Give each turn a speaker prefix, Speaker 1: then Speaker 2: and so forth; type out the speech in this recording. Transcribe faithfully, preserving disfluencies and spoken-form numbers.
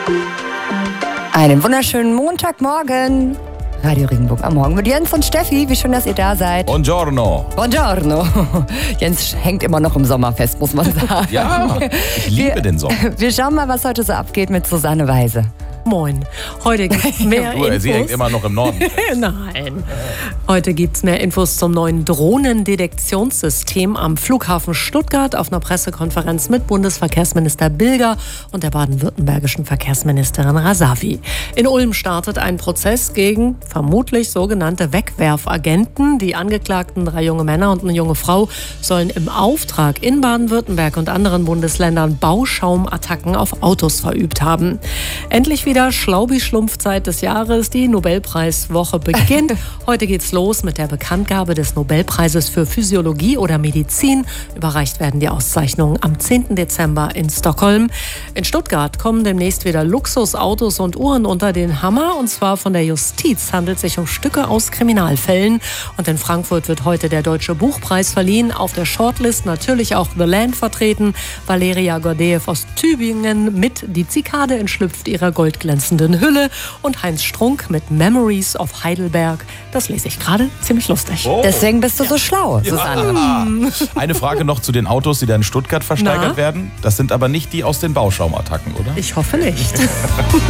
Speaker 1: Einen wunderschönen Montagmorgen. Radio Regenbogen am Morgen mit Jens und Steffi. Wie schön, dass ihr da seid.
Speaker 2: Buongiorno.
Speaker 1: Buongiorno. Jens hängt immer noch im Sommer fest, muss man sagen.
Speaker 2: Ja, ich liebe
Speaker 1: wir,
Speaker 2: den Sommer.
Speaker 1: Wir schauen mal, was heute so abgeht mit Susanne Weise.
Speaker 3: Moin. Heute gibt es mehr
Speaker 2: Du,
Speaker 3: Infos.
Speaker 2: sie hängt immer noch im Norden.
Speaker 3: Nein. Heute gibt es mehr Infos zum neuen Drohnendetektionssystem am Flughafen Stuttgart auf einer Pressekonferenz mit Bundesverkehrsminister Bilger und der baden-württembergischen Verkehrsministerin Rasavi. In Ulm startet ein Prozess gegen vermutlich sogenannte Wegwerfagenten. Die angeklagten, drei junge Männer und eine junge Frau, sollen im Auftrag in Baden-Württemberg und anderen Bundesländern Bauschaumattacken auf Autos verübt haben. Endlich wieder Schlaubi-Schlumpfzeit des Jahres. Die Nobelpreiswoche beginnt. Heute geht's los mit der Bekanntgabe des Nobelpreises für Physiologie oder Medizin. Überreicht werden die Auszeichnungen am zehnten Dezember in Stockholm. In Stuttgart kommen demnächst wieder Luxusautos und Uhren unter den Hammer. Und zwar von der Justiz. Handelt sich um Stücke aus Kriminalfällen. Und in Frankfurt wird heute der Deutsche Buchpreis verliehen. Auf der Shortlist natürlich auch The Land vertreten. Valeria Gordeev aus Tübingen mit Die Zikade entschlüpft ihrer goldglänzenden Hülle und Heinz Strunk mit Memories of Heidelberg. Das lese ich gerade, ziemlich lustig.
Speaker 2: Oh.
Speaker 1: Deswegen bist du so schlau, Susanne.
Speaker 2: Ja. Eine Frage noch zu den Autos, die da in Stuttgart versteigert
Speaker 3: Na?
Speaker 2: werden. Das sind aber nicht die aus den Bauschaumattacken, oder?
Speaker 3: Ich hoffe nicht.